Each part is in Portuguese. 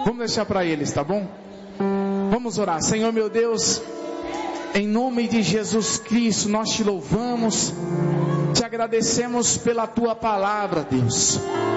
Vamos deixar para eles, tá bom? Vamos orar. Senhor meu Deus, em nome de Jesus Cristo, nós te louvamos, te agradecemos pela tua palavra, Deus.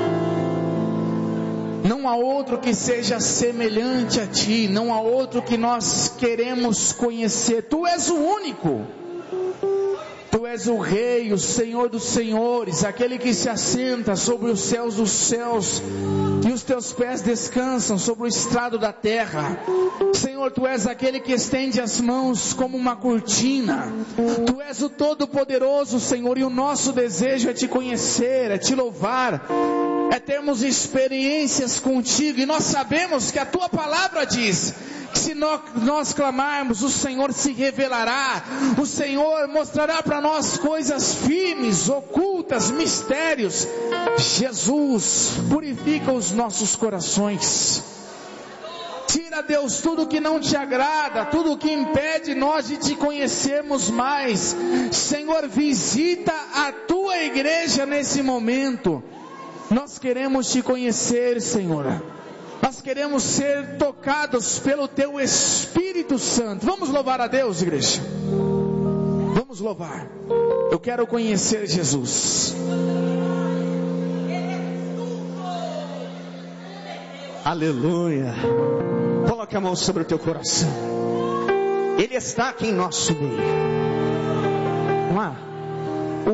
Não há outro que seja semelhante a ti, não há outro que nós queremos conhecer. Tu és o único. Tu és o Rei, o Senhor dos Senhores, aquele que se assenta sobre os céus dos céus, e os teus pés descansam sobre o estrado da terra. Senhor, Tu és aquele que estende as mãos como uma cortina. Tu és o Todo-Poderoso, Senhor, e o nosso desejo é Te conhecer, é Te louvar, é termos experiências contigo. E nós sabemos que a Tua palavra diz que se nós clamarmos, o Senhor se revelará, o Senhor mostrará para nós coisas firmes, ocultas, mistérios. Jesus, purifica os nossos corações. Tira, Deus, tudo que não Te agrada, tudo que impede nós de Te conhecermos mais. Senhor, visita a Tua igreja nesse momento. Nós queremos Te conhecer, Senhor. Nós queremos ser tocados pelo Teu Espírito Santo. Vamos louvar a Deus, igreja. Vamos louvar. Eu quero conhecer Jesus. Aleluia. Coloque a mão sobre o teu coração. Ele está aqui em nosso meio.